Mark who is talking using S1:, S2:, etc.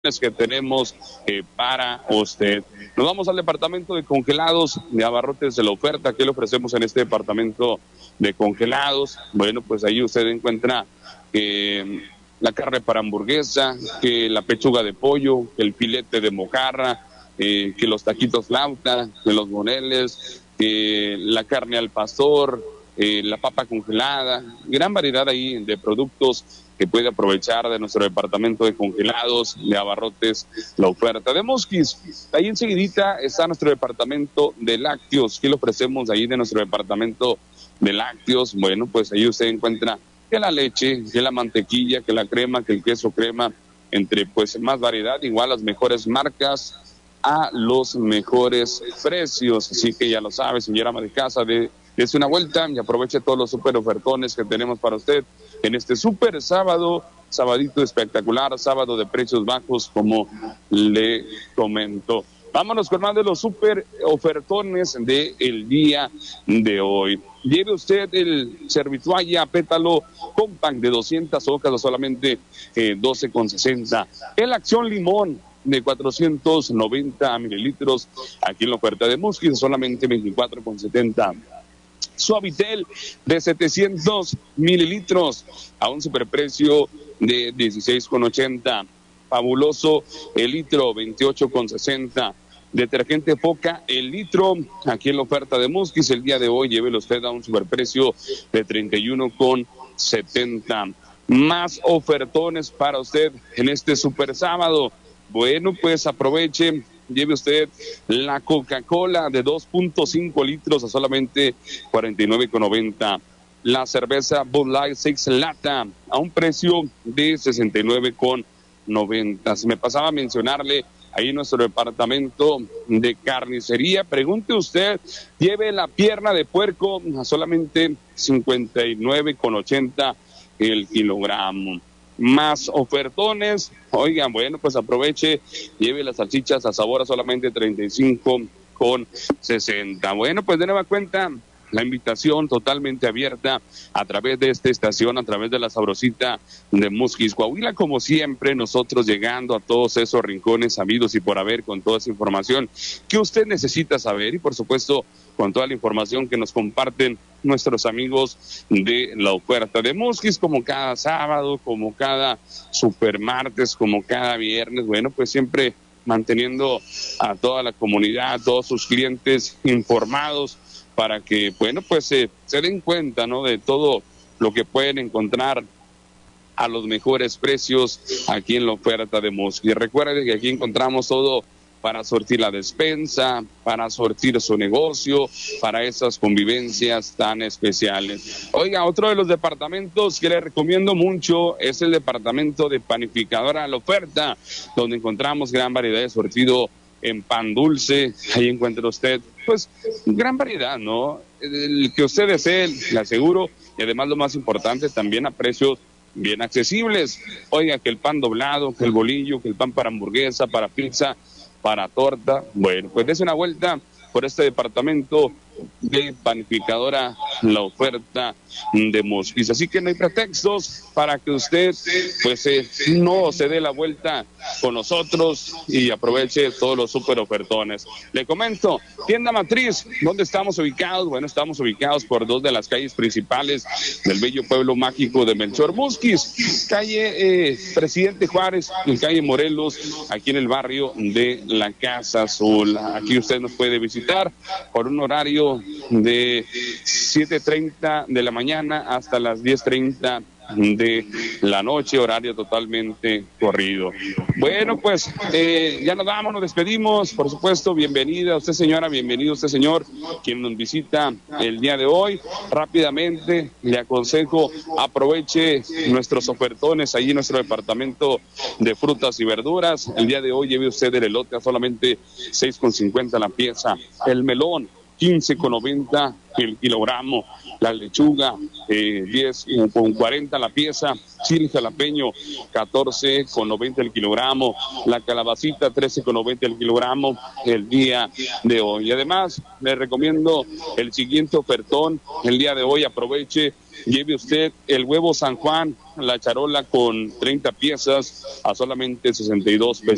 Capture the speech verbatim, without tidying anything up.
S1: que tenemos eh, para usted. Nos vamos al departamento de congelados de abarrotes de la oferta que le ofrecemos en este departamento de congelados. Bueno, pues ahí usted encuentra eh, la carne para hamburguesa, que la pechuga de pollo, que el filete de mojarra, eh, que los taquitos flauta, que los moneles, que la carne al pastor, eh, la papa congelada, gran variedad ahí de productos que puede aprovechar de nuestro departamento de congelados, de abarrotes, la oferta de Musquis. Ahí enseguidita está nuestro departamento de lácteos. ¿Qué le ofrecemos ahí de nuestro departamento de lácteos? Bueno, pues ahí usted encuentra que la leche, que la mantequilla, que la crema, que el queso crema, entre pues más variedad, igual las mejores marcas a los mejores precios. Así que ya lo sabe, señora ama de casa, de dése una vuelta y aproveche todos los super ofertones que tenemos para usted en este super sábado, sabadito espectacular, sábado de precios bajos, como le comento. Vámonos con más de los super ofertones del día de hoy. Lleve usted el Servitualla Pétalo Compact de doscientas hojas a solamente eh, doce con sesenta. El Acción Limón de cuatrocientos noventa mililitros, aquí en la oferta de Musquis, solamente veinticuatro con setenta. Suavitel de setecientos mililitros a un superprecio de dieciséis con ochenta. Fabuloso el litro, veintiocho con sesenta. Detergente Foca el litro, aquí en la oferta de Musquis el día de hoy, llévelo usted a un superprecio de treinta y uno con setenta. Más ofertones para usted en este super sábado. Bueno, pues aproveche, lleve usted la Coca-Cola de dos punto cinco litros a solamente cuarenta y nueve con noventa. La cerveza Bud Light seis lata a un precio de sesenta y nueve con noventa. Se me pasaba a mencionarle ahí nuestro departamento de carnicería. Pregunte usted, lleve la pierna de puerco a solamente cincuenta y nueve con ochenta el kilogramo. Más ofertones, oigan, bueno, pues aproveche, lleve las salchichas a sabor a solamente treinta y cinco con sesenta. Bueno, pues de nueva cuenta, la invitación totalmente abierta a través de esta estación, a través de la Sabrosita de Musquis, Coahuila, como siempre, nosotros llegando a todos esos rincones sabidos y por haber con toda esa información que usted necesita saber y por supuesto con toda la información que nos comparten nuestros amigos de la oferta de Musquis, como cada sábado, como cada supermartes, como cada viernes. Bueno, pues siempre manteniendo a toda la comunidad, a todos sus clientes informados para que, bueno, pues eh, se den cuenta, ¿no?, de todo lo que pueden encontrar a los mejores precios aquí en la oferta de Musquis. Recuerden que aquí encontramos todo para sortir la despensa, para sortir su negocio, para esas convivencias tan especiales. Oiga, otro de los departamentos que le recomiendo mucho es el departamento de panificadora a la oferta, donde encontramos gran variedad de sortido en pan dulce. Ahí encuentra usted, pues, gran variedad, ¿no? El que usted desee, le aseguro, y además lo más importante, también a precios bien accesibles. Oiga, que el pan doblado, que el bolillo, que el pan para hamburguesa, para pizza, para torta. Bueno, pues dése una vuelta por este departamento de panificadora, la oferta de Musquis. Así que no hay pretextos para que usted pues eh, no se dé la vuelta con nosotros y aproveche todos los super ofertones. Le comento, tienda matriz, ¿dónde estamos ubicados? Bueno, estamos ubicados por dos de las calles principales del bello pueblo mágico de Melchor, Musquis, calle eh, Presidente Juárez y calle Morelos, aquí en el barrio de la Casa Azul. Aquí usted nos puede visitar por un horario de siete treinta de la mañana hasta las diez treinta de la noche, horario totalmente corrido. Bueno, pues eh, ya nos vamos, nos despedimos, por supuesto, bienvenida usted señora, bienvenido usted señor, quien nos visita el día de hoy. Rápidamente le aconsejo, aproveche nuestros ofertones ahí en nuestro departamento de frutas y verduras. El día de hoy lleve usted el elote a solamente seis con cincuenta la pieza, el melón quince con noventa el kilogramo, la lechuga eh, diez con cuarenta la pieza, chile jalapeño catorce con noventa el kilogramo, la calabacita trece con noventa el kilogramo el día de hoy. Y además le recomiendo el siguiente ofertón el día de hoy, aproveche, lleve usted el huevo San Juan, la charola con treinta piezas a solamente sesenta y dos pesos.